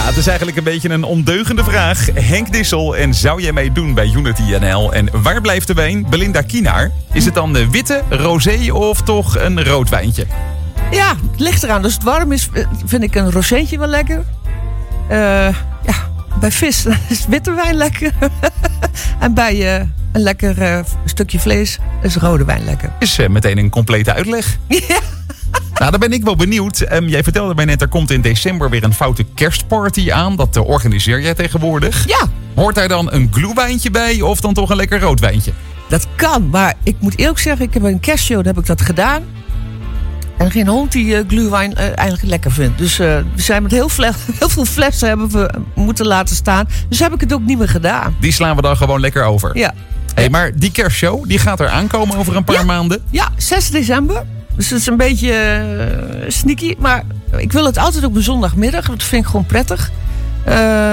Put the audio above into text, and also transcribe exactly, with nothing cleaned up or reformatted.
Ja, het is eigenlijk een beetje een ondeugende vraag. Henk Dissel, en zou jij meedoen bij Unity N L? En waar blijft de wijn? Belinda Kienaar. Is het dan de witte, rosé of toch een rood wijntje? Ja, het ligt eraan. Als het warm is, vind ik een rozeetje wel lekker. Uh, ja, bij vis is witte wijn lekker. En bij uh, een lekker uh, stukje vlees is rode wijn lekker. Is uh, meteen een complete uitleg. Ja. Nou, dan ben ik wel benieuwd. Um, jij vertelde mij net, er komt in december weer een foute kerstparty aan. Dat uh, organiseer jij tegenwoordig. Ja. Hoort daar dan een glühwijntje bij of dan toch een lekker rood wijntje? Dat kan, maar ik moet eerlijk zeggen, ik heb een kerstshow, daar heb ik dat gedaan. En geen hond die uh, glühwein uh, eigenlijk lekker vindt. Dus uh, we zijn met heel, fle- heel veel flessen hebben we moeten laten staan. Dus heb ik het ook niet meer gedaan. Die slaan we dan gewoon lekker over. Ja. Hey, maar die kerstshow, die gaat er aankomen over een paar ja. maanden. Ja, zes december. Dus het is een beetje uh, sneaky. Maar ik wil het altijd op een zondagmiddag. Dat vind ik gewoon prettig. Uh,